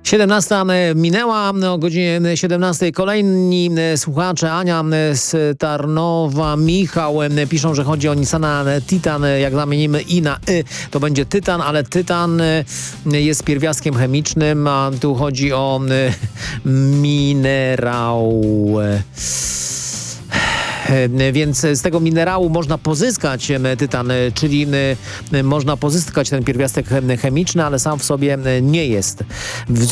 17 minęła, o godzinie 17 kolejni słuchacze, Ania z Tarnowa, Michał piszą, że chodzi o Nissana Titan, jak zamienimy i na to będzie Tytan, ale Tytan jest pierwiastkiem chemicznym, a tu chodzi o minerał. Więc z tego minerału można pozyskać tytan, czyli można pozyskać ten pierwiastek chemiczny, ale sam w sobie nie jest.